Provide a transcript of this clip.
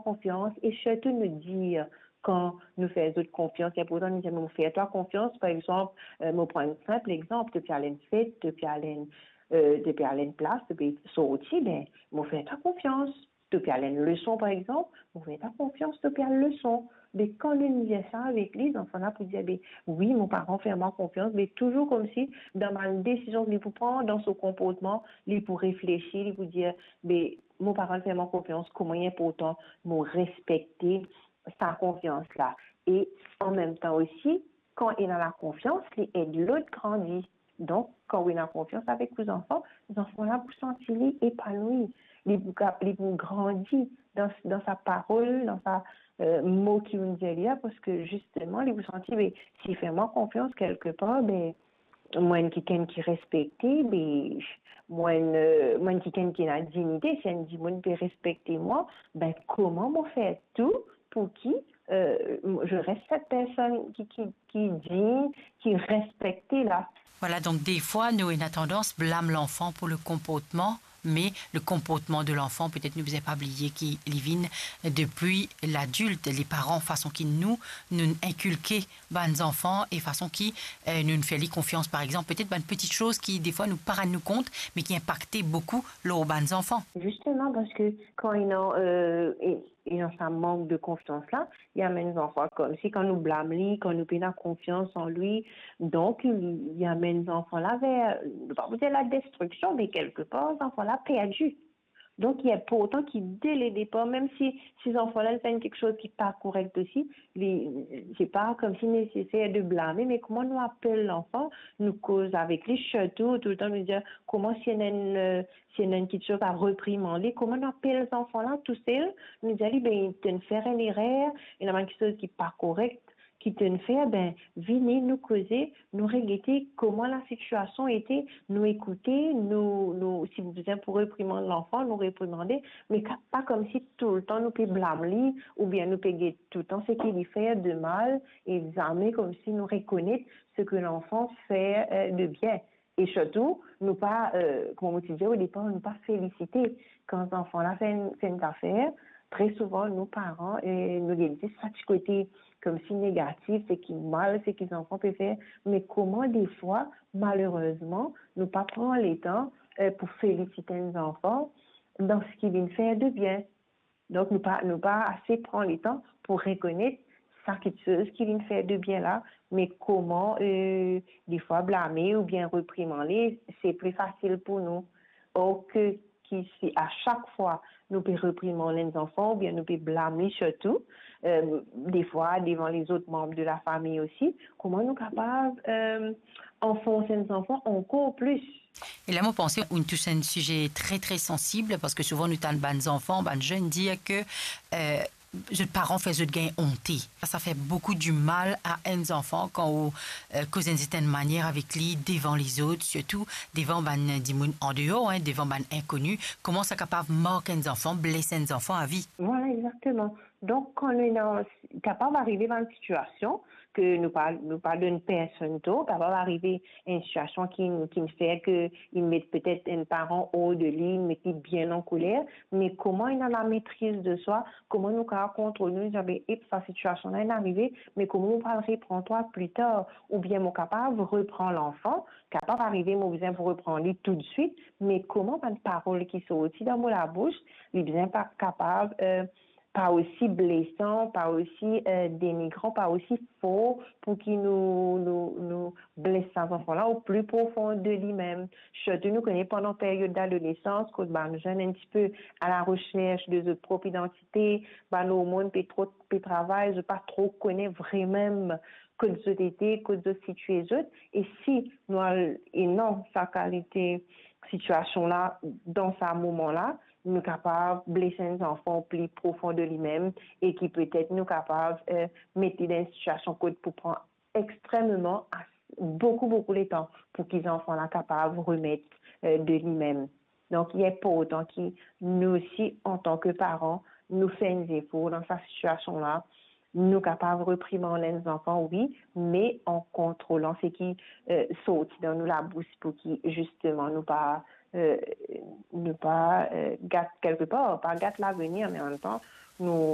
confiance et surtout nous dire quand nous faisons confiance. Et pourtant, nous disons, fais-toi confiance. Par exemple, je prends un simple exemple, depuis aller une fête, depuis aller une place, depuis sortir, ben, je fais-toi confiance. Depuis aller une leçon, par exemple, je fais-toi confiance depuis la leçon. Mais quand nous disons ça avec les enfants, là, pour dire, ben, oui, mon parent fait moi confiance, mais toujours comme si, dans ma décision que je prends, dans son comportement, il pour réfléchir, il pour dire, ben, mon parent fait moi confiance, comment il est important, me respecter sa confiance-là. Et en même temps aussi, quand il a la confiance, il aide l'autre grandir. Donc, quand il a confiance avec les enfants-là, vous sentez épanoui, les vous grandit dans sa parole, dans sa mot qui vous dit là, parce que justement, les vous sentez, mais s'il fait moi confiance quelque part, ben, moi, quelqu'un qui respecte, ben, moi, quelqu'un qui a la dignité, si on dit, moi, peut respecter moi, ben, comment moi faire tout pour qui je reste cette personne qui dit, qui respecte là. Voilà, donc des fois, nous, on a tendance à blâmer l'enfant pour le comportement, mais le comportement de l'enfant, peut-être ne vous avez pas oublié qu'il vient depuis l'adulte, les parents, façon qui nous inculquer nos enfants et façon qui nous fait confiance, par exemple, peut-être une petite chose qui, des fois, nous paraît nous compte, mais qui impactait beaucoup leurs enfants. Justement, parce que quand ils ont un manque de confiance là, il y a même des enfants comme si quand nous blâmons lui, quand nous perdons confiance en lui, donc il y a même des enfants là vers, je ne vais pas vous dire la destruction, mais quelque part, les enfants là perdus. Donc, il y a pour autant qu'ils, dès les départs, même si ces enfants-là font quelque chose qui n'est pas correct aussi, c'est pas comme si nécessaire de blâmer, mais comment nous appelle l'enfant, nous cause avec les châteaux, tout le temps nous dire comment si il y a une petite chose à réprimander, comment nous appelle les enfants-là tout seuls, nous dire, ben, tu ne fais une erreur, il y a quelque chose qui n'est pas correct, qui te fait, ben, venez nous causer, nous regarder comment la situation était, nous écouter, si vous besoin pour réprimander l'enfant, nous réprimander, mais pas comme si tout le temps nous peut blâmer ou bien nous peut tout le temps ce qu'il fait de mal et examiner comme si nous reconnaître ce que l'enfant fait de bien. Et surtout, nous pas, comme on disait au départ, nous pas féliciter quand l'enfant-là fait une affaire. Très souvent, nos parents, nous disent ça du côté comme si négatif, c'est qui mal, c'est qu'ils enfants peuvent faire. Mais comment des fois, malheureusement, nous pas prendre les temps pour féliciter nos enfants dans ce qu'ils viennent faire de bien. Donc, nous pas assez prendre les temps pour reconnaître ça quelque chose qui vient faire de bien là, mais comment des fois blâmer ou bien réprimander, c'est plus facile pour nous. Or que si à chaque fois nous pouvons réprimander les enfants ou bien nous pouvons blâmer surtout, des fois devant les autres membres de la famille aussi, comment nous sommes capables d'enfoncer les enfants encore plus. Et là, moi, pensais qu'on touche un sujet très, très sensible parce que souvent, nous avons des enfants, des jeunes dire que les parents font des gains hontés. Ça fait beaucoup du mal à un enfant quand on cause une certaine manière avec lui devant les autres, surtout devant des gens en dehors, devant des inconnus. Comment ça capable de marquer un enfant, blesser un enfant à vie? Voilà, exactement. Donc, quand on est capable d'arriver dans une situation que nous parlons d'une personne d'autre, capable d'arriver à une situation qui me fait qu'il met peut-être un parent haut de lui, il met bien en colère, mais comment il a la maîtrise de soi, comment nous contrôler, nous dire, sa situation-là est arrivée, mais comment on va le reprendre toi plus tard, ou bien mon capable de reprendre l'enfant, capable d'arriver, mon besoin pour reprendre lui tout de suite, mais comment une parole qui sort dans la bouche, il bien pas capable, pas aussi blessant, pas aussi dénigrant, pas aussi faux pour qu'il nous blesse ces enfants-là au plus profond de lui-même. Surtout, nous connaissons pendant la période d'adolescence, quand nous jeunes un petit peu à la recherche de notre propre identité, nos monde peut travail, je pas trop connaît vraiment que nous été, que nous situés et si nous et non sa qualité situation-là, dans ce moment-là, nous sommes capables de blesser les enfants plus profond de lui-même et qui peut-être nous capables de mettre dans une situation pour prendre extrêmement, beaucoup de temps pour qu'ils les enfants soient capables de remettre de lui-même. Donc, il est pas autant que nous aussi, en tant que parents, nous faisons des efforts dans cette situation-là. Nous capables de réprimander les enfants, oui, mais en contrôlant ce qui saute dans nous la bouche pour qui, justement, ne pas gâter quelque part, pas gâter l'avenir, mais en même temps, nous